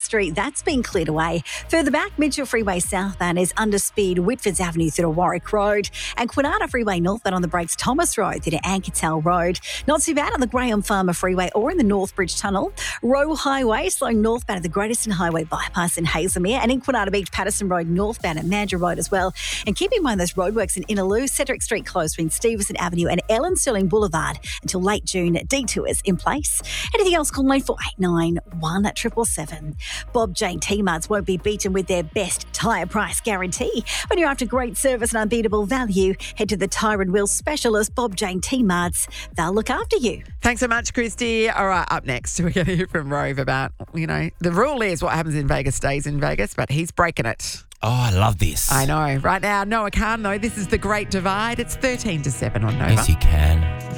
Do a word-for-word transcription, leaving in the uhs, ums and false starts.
Street, that's been cleared away. Further back, Mitchell Freeway southbound is under speed Whitfords Avenue through to Warwick Road, and Quinata Freeway northbound on the brakes Thomas Road through to Anketel Road. Not too bad on the Graham Farmer Freeway or in the Northbridge Tunnel. Roe Highway slowing northbound at the Great Eastern Highway bypass in Hazelmere, and in Quinata Beach, Patterson Road northbound at Mandurah Road as well. And keep in mind those roadworks in Innaloo, Cedric Street closed between Stevenson Avenue and Ellen Sterling Boulevard until late June. Detours in place. Anything else, call nine four eight nine, one seven seven seven. Bob Jane T-Marts won't be beaten with their best tyre price guarantee. When you're after great service and unbeatable value, head to the Tyre and Wheel specialist, Bob Jane T-Marts. They'll look after you. Thanks so much, Christy. All right, up next, we're going to hear from Rove about, you know, the rule is what happens in Vegas stays in Vegas, but he's breaking it. Oh, I love this. I know. Right now, Noah Khan, though, this is The Great Divide. It's thirteen to seven on Nova. Yes, you can.